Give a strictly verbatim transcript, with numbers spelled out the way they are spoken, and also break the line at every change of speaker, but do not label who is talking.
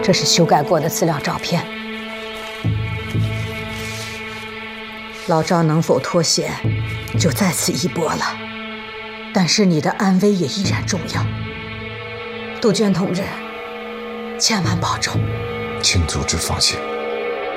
这是修改过的资料照片。老赵能否脱险，就在此一搏了。但是你的安危也依然重要。杜鹃同志，千万保重。
请组织放心。